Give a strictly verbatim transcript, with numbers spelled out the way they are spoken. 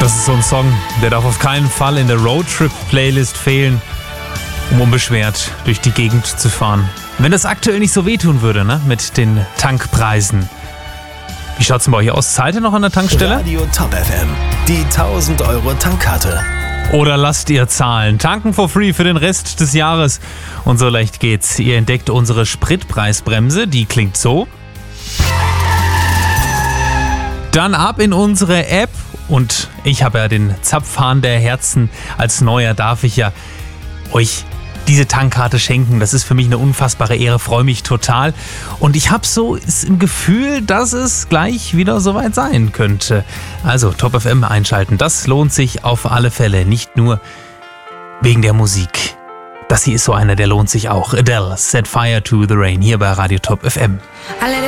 Das ist so ein Song, der darf auf keinen Fall in der Roadtrip-Playlist fehlen, um unbeschwert durch die Gegend zu fahren. Wenn das aktuell nicht so wehtun würde, ne, mit den Tankpreisen. Wie schaut's denn bei euch aus? Zahlt ihr noch an der Tankstelle? Radio Top F M, die tausend Euro Tankkarte. Oder lasst ihr zahlen? Tanken for free für den Rest des Jahres. Und so leicht geht's. Ihr entdeckt unsere Spritpreisbremse, die klingt so. Dann ab in unsere App. Und ich habe ja den Zapfhahn der Herzen. Als Neuer darf ich ja euch diese Tankkarte schenken. Das ist für mich eine unfassbare Ehre, freue mich total. Und ich habe so im Gefühl, dass es gleich wieder soweit sein könnte. Also Top F M einschalten, das lohnt sich auf alle Fälle. Nicht nur wegen der Musik. Das hier ist so einer, der lohnt sich auch. Adele, Set Fire to the Rain, hier bei Radio Top F M.